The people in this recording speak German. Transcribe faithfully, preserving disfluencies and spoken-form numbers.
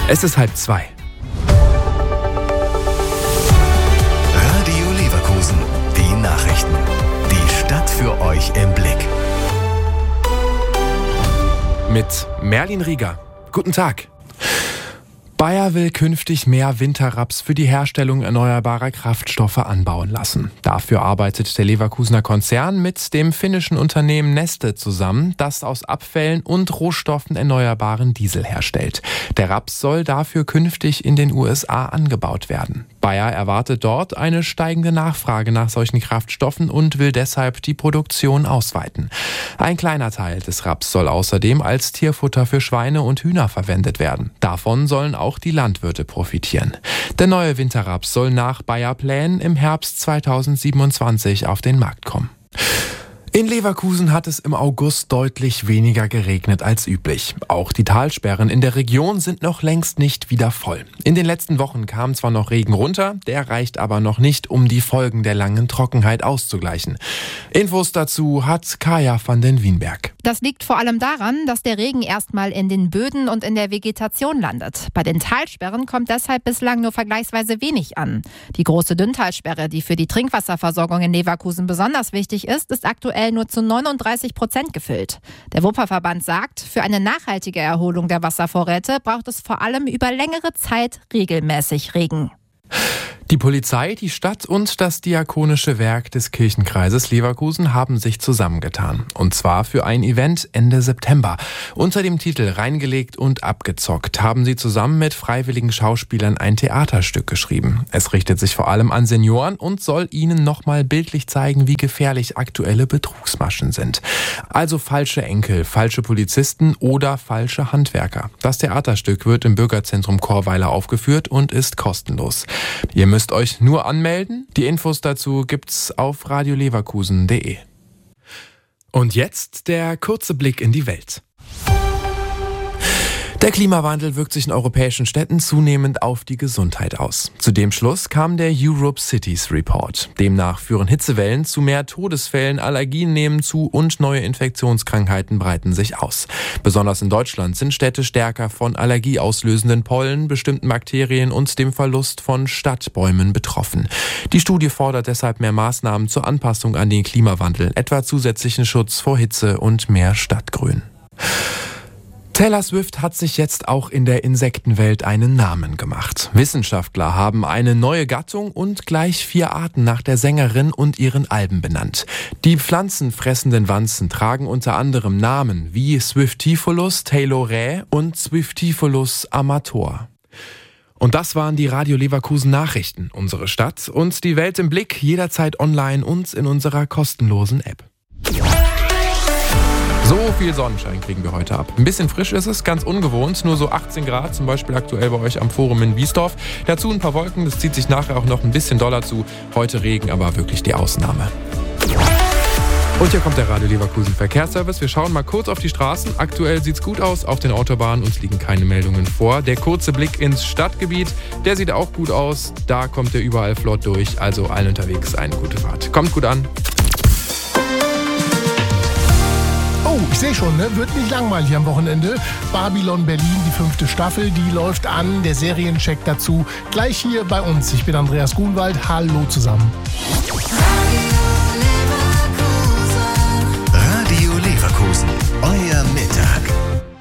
Es ist halb zwei. Radio Leverkusen, die Nachrichten. Die Stadt für euch im Blick. Mit Merlin Rieger. Guten Tag. Bayer will künftig mehr Winterraps für die Herstellung erneuerbarer Kraftstoffe anbauen lassen. Dafür arbeitet der Leverkusener Konzern mit dem finnischen Unternehmen Neste zusammen, das aus Abfällen und Rohstoffen erneuerbaren Diesel herstellt. Der Raps soll dafür künftig in den U S A angebaut werden. Bayer erwartet dort eine steigende Nachfrage nach solchen Kraftstoffen und will deshalb die Produktion ausweiten. Ein kleiner Teil des Raps soll außerdem als Tierfutter für Schweine und Hühner verwendet werden. Davon sollen auch die Landwirte profitieren. Der neue Winterraps soll nach Bayer-Plänen im Herbst zweitausendsiebenundzwanzig auf den Markt kommen. In Leverkusen hat es im August deutlich weniger geregnet als üblich. Auch die Talsperren in der Region sind noch längst nicht wieder voll. In den letzten Wochen kam zwar noch Regen runter, der reicht aber noch nicht, um die Folgen der langen Trockenheit auszugleichen. Infos dazu hat Kaya van den Wienberg. Das liegt vor allem daran, dass der Regen erstmal in den Böden und in der Vegetation landet. Bei den Talsperren kommt deshalb bislang nur vergleichsweise wenig an. Die große Dünntalsperre, die für die Trinkwasserversorgung in Leverkusen besonders wichtig ist, ist aktuell nur zu neununddreißig Prozent gefüllt. Der Wupperverband sagt, für eine nachhaltige Erholung der Wasservorräte braucht es vor allem über längere Zeit regelmäßig Regen. Die Polizei, die Stadt und das Diakonische Werk des Kirchenkreises Leverkusen haben sich zusammengetan. Und zwar für ein Event Ende September. Unter dem Titel Reingelegt und abgezockt haben sie zusammen mit freiwilligen Schauspielern ein Theaterstück geschrieben. Es richtet sich vor allem an Senioren und soll ihnen nochmal bildlich zeigen, wie gefährlich aktuelle Betrugsmaschen sind. Also falsche Enkel, falsche Polizisten oder falsche Handwerker. Das Theaterstück wird im Bürgerzentrum Chorweiler aufgeführt und ist kostenlos. Ihr müsst Müsst euch nur anmelden. Die Infos dazu gibt's auf radio leverkusen punkt de. Und jetzt der kurze Blick in die Welt. Der Klimawandel wirkt sich in europäischen Städten zunehmend auf die Gesundheit aus. Zu dem Schluss kam der Europe Cities Report. Demnach führen Hitzewellen zu mehr Todesfällen, Allergien nehmen zu und neue Infektionskrankheiten breiten sich aus. Besonders in Deutschland sind Städte stärker von allergieauslösenden Pollen, bestimmten Bakterien und dem Verlust von Stadtbäumen betroffen. Die Studie fordert deshalb mehr Maßnahmen zur Anpassung an den Klimawandel, etwa zusätzlichen Schutz vor Hitze und mehr Stadtgrün. Taylor Swift hat sich jetzt auch in der Insektenwelt einen Namen gemacht. Wissenschaftler haben eine neue Gattung und gleich vier Arten nach der Sängerin und ihren Alben benannt. Die pflanzenfressenden Wanzen tragen unter anderem Namen wie Swiftifolus taylorae und Swiftifolus amator. Und das waren die Radio Leverkusen Nachrichten. Unsere Stadt und die Welt im Blick, jederzeit online und in unserer kostenlosen App. So viel Sonnenschein kriegen wir heute ab. Ein bisschen frisch ist es, ganz ungewohnt, nur so achtzehn Grad, zum Beispiel aktuell bei euch am Forum in Wiesdorf. Dazu ein paar Wolken, das zieht sich nachher auch noch ein bisschen doller zu. Heute Regen, aber wirklich die Ausnahme. Und hier kommt der Radio Leverkusen Verkehrsservice. Wir schauen mal kurz auf die Straßen. Aktuell sieht's gut aus, auf den Autobahnen uns liegen keine Meldungen vor. Der kurze Blick ins Stadtgebiet, der sieht auch gut aus. Da kommt er überall flott durch, also allen unterwegs eine gute Fahrt. Kommt gut an. Oh, ich sehe schon, ne? Wird nicht langweilig am Wochenende. Babylon Berlin, die fünfte Staffel, die läuft an. Der Seriencheck dazu gleich hier bei uns. Ich bin Andreas Grunwald. Hallo zusammen. Radio Leverkusen, euer Mittag.